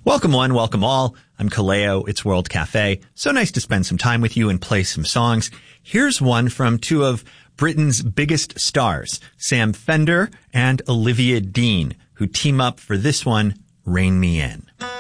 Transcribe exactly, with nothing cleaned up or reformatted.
Welcome one, welcome all. I'm Kaleo. It's World Cafe. So nice to spend some time with you and play some songs. Here's one from two of Britain's biggest stars, Sam Fender and Olivia Dean, who team up for this one, Rain Me In.